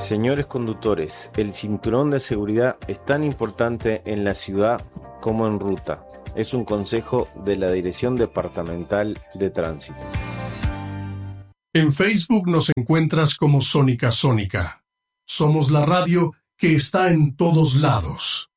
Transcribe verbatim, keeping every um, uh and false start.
Señores conductores, el cinturón de seguridad es tan importante en la ciudad como en ruta. Es un consejo de la Dirección Departamental de Tránsito. En Facebook nos encuentras como Sónica Sónica. Somos la radio que está en todos lados.